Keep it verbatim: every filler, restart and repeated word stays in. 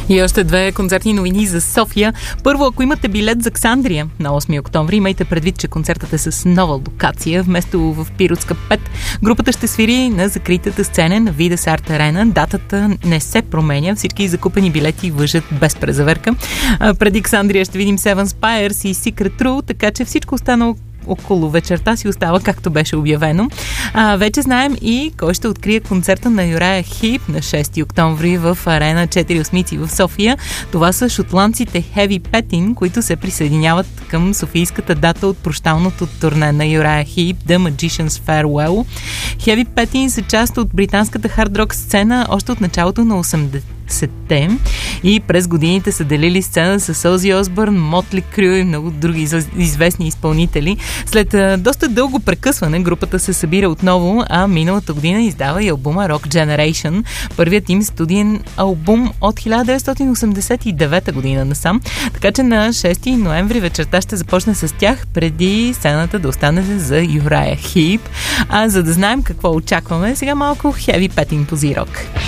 И още две концертни новини за София. Първо, ако имате билет за Ксандрия на осми октомври, имайте предвид, че концертът е с нова локация. Вместо в Пиротска пет, групата ще свири на закритата сцена на Видас Арт Арена. Датата не се променя. Всички закупени билети важат без презаверка. А, преди Ксандрия ще видим Seven Spires и Secret True, така че всичко останало около вечерта си остава както беше обявено. А, вече знаем и кой ще открие концерта на Юрая Хип на шести октомври в Арена четири осмици в София. Това са шотландците Heavy Petting, които се присъединяват към софийската дата от прощалното турне на Юрая Хип, The Magician's Farewell. Heavy Petting са част от британската хард-рок сцена още от началото на осемдесетте и през годините са делили сцена с Ози Осбърн, Мотли Крю и много други известни изпълнители. След а, доста дълго прекъсване групата се събира отново, а миналата година издава и албума Rock Generation, първият им студиен албум от хиляда деветстотин осемдесет и девета година насам. Така че на шести ноември вечерта ще започне с тях, преди сцената да остане за Юрая Хип. А за да знаем какво очакваме, сега малко Heavy Petting по Z-Rock.